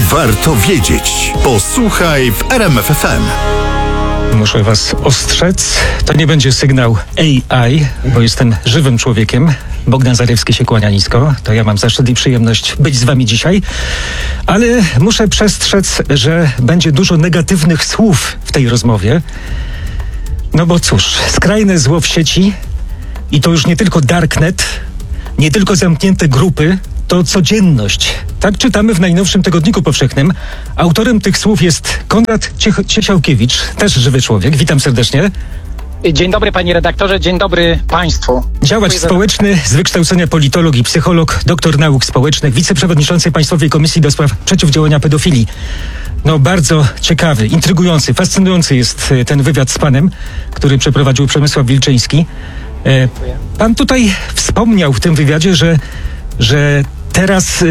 warto wiedzieć. Posłuchaj w RMF FM. Muszę was ostrzec, to nie będzie sygnał AI, bo jestem żywym człowiekiem. Bogdan Zarewski się kłania nisko. To ja mam zaszczyt i przyjemność być z wami dzisiaj. Ale muszę przestrzec, że będzie dużo negatywnych słów w tej rozmowie. No bo cóż, skrajne zło w sieci i to już nie tylko darknet, nie tylko zamknięte grupy, to codzienność. Tak czytamy w najnowszym Tygodniku Powszechnym. Autorem tych słów jest Konrad Ciesiałkiewicz, też żywy człowiek. Witam serdecznie. Dzień dobry panie redaktorze, dzień dobry państwu. Działacz społeczny, z wykształcenia politolog i psycholog, doktor nauk społecznych, wiceprzewodniczący Państwowej Komisji do Spraw Przeciwdziałania Pedofilii. No bardzo ciekawy, intrygujący, fascynujący jest ten wywiad z panem, który przeprowadził Przemysław Wilczyński. Pan tutaj wspomniał w tym wywiadzie, że teraz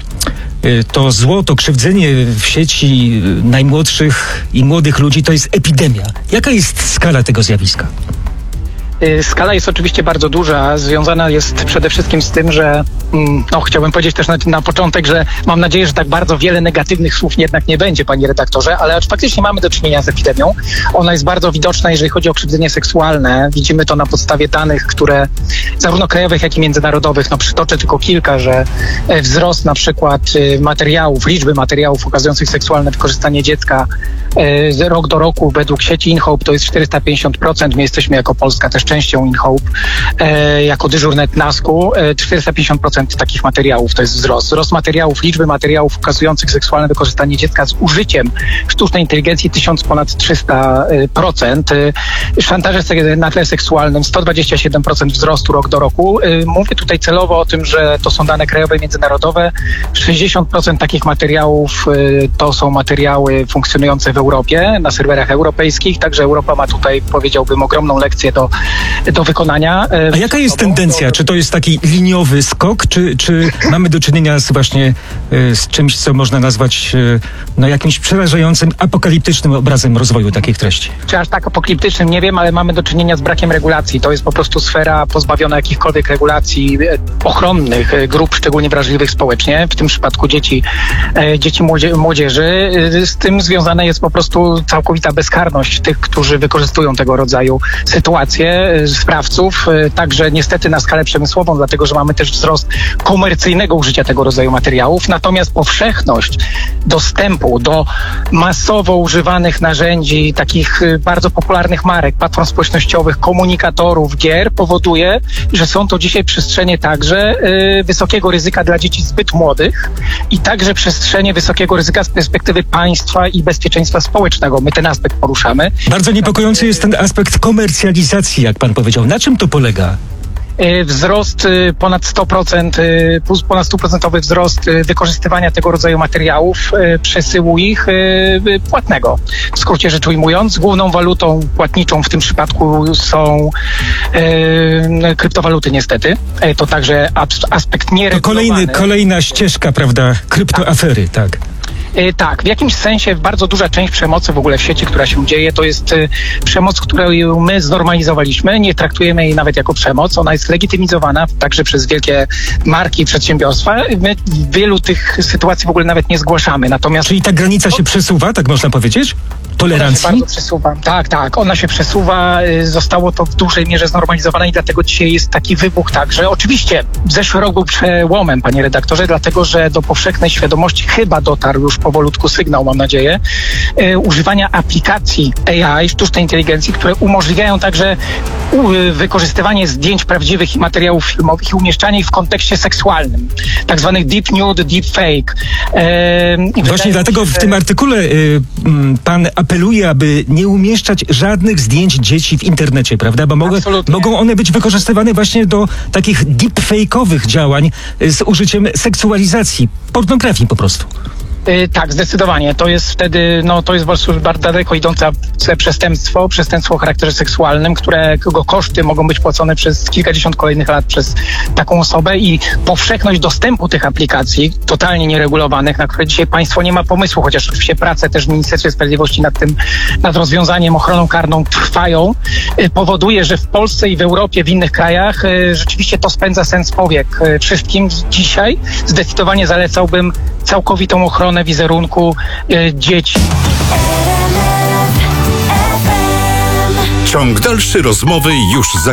to zło, to krzywdzenie w sieci najmłodszych i młodych ludzi to jest epidemia. Jaka jest skala tego zjawiska? Skala jest oczywiście bardzo duża, związana jest przede wszystkim z tym, że chciałbym powiedzieć też na początek, że mam nadzieję, że tak bardzo wiele negatywnych słów jednak nie będzie, panie redaktorze, ale faktycznie mamy do czynienia z epidemią. Ona jest bardzo widoczna, jeżeli chodzi o krzywdzenie seksualne. Widzimy to na podstawie danych, które zarówno krajowych, jak i międzynarodowych, przytoczę tylko kilka, że wzrost na przykład liczby materiałów ukazujących seksualne wykorzystanie dziecka rok do roku według sieci InHope to jest 450%. My jesteśmy jako Polska też częścią InHope, jako dyżurnet NASK-u, 450% takich materiałów to jest wzrost. Wzrost liczby materiałów ukazujących seksualne wykorzystanie dziecka z użyciem sztucznej inteligencji ponad 300%. Szantaże na tle seksualnym 127% wzrostu rok do roku. Mówię tutaj celowo o tym, że to są dane krajowe i międzynarodowe. 60% takich materiałów to są materiały funkcjonujące w Europie, na serwerach europejskich, także Europa ma tutaj, powiedziałbym, ogromną lekcję do wykonania. A jaka jest tendencja? Czy to jest taki liniowy skok, czy mamy do czynienia z czymś, co można nazwać jakimś przerażającym, apokaliptycznym obrazem rozwoju takich treści? Czy aż tak apokaliptycznym, nie wiem, ale mamy do czynienia z brakiem regulacji. To jest po prostu sfera pozbawiona jakichkolwiek regulacji ochronnych grup, szczególnie wrażliwych społecznie, w tym przypadku dzieci młodzieży. Z tym związana jest po prostu całkowita bezkarność tych, którzy wykorzystują tego rodzaju sytuacje, sprawców, także niestety na skalę przemysłową, dlatego że mamy też wzrost komercyjnego użycia tego rodzaju materiałów, natomiast powszechność dostępu do masowo używanych narzędzi, takich bardzo popularnych marek, platform społecznościowych, komunikatorów, gier powoduje, że są to dzisiaj przestrzenie także wysokiego ryzyka dla dzieci zbyt młodych i także przestrzenie wysokiego ryzyka z perspektywy państwa i bezpieczeństwa społecznego. My ten aspekt poruszamy. Bardzo niepokojący jest ten aspekt komercjalizacji, jak pan powiedział. Na czym to polega? Wzrost ponad 100%, ponad 100% wzrost wykorzystywania tego rodzaju materiałów, przesyłu ich płatnego. W skrócie rzecz ujmując, główną walutą płatniczą w tym przypadku są kryptowaluty niestety. To także aspekt nieregulowany. To kolejna ścieżka, prawda, kryptoafery, tak. Tak, w jakimś sensie bardzo duża część przemocy w ogóle w sieci, która się dzieje, to jest przemoc, którą my znormalizowaliśmy, nie traktujemy jej nawet jako przemoc, ona jest legitymizowana także przez wielkie marki i przedsiębiorstwa. My wielu tych sytuacji w ogóle nawet nie zgłaszamy. Natomiast czyli ta granica się przesuwa, tak można powiedzieć? Tolerancji? Ona się bardzo przesuwa. Tak, ona się przesuwa, zostało to w dużej mierze znormalizowane i dlatego dzisiaj jest taki wybuch także. Oczywiście zeszły rok był przełomem, panie redaktorze, dlatego że do powszechnej świadomości chyba dotarł już powolutku sygnał, mam nadzieję, używania aplikacji AI, sztucznej inteligencji, które umożliwiają także wykorzystywanie zdjęć prawdziwych i materiałów filmowych i umieszczanie ich w kontekście seksualnym. Tak zwanych deep nude, deep fake. Właśnie dlatego w tym artykule pan apeluje, aby nie umieszczać żadnych zdjęć dzieci w internecie, prawda? Bo mogą one być wykorzystywane właśnie do takich deepfake'owych działań z użyciem seksualizacji, pornografii po prostu. Tak, zdecydowanie. To jest wtedy, to jest bardzo daleko idące przestępstwo o charakterze seksualnym, którego koszty mogą być płacone przez kilkadziesiąt kolejnych lat przez taką osobę i powszechność dostępu tych aplikacji totalnie nieregulowanych, na które dzisiaj państwo nie ma pomysłu, chociaż oczywiście prace też w Ministerstwie Sprawiedliwości nad rozwiązaniem, ochroną karną trwają, powoduje, że w Polsce i w Europie, w innych krajach rzeczywiście to spędza sens powiek. Wszystkim dzisiaj zdecydowanie zalecałbym całkowitą ochronę ochronę wizerunku dzieci. Ciąg dalszy rozmowy już za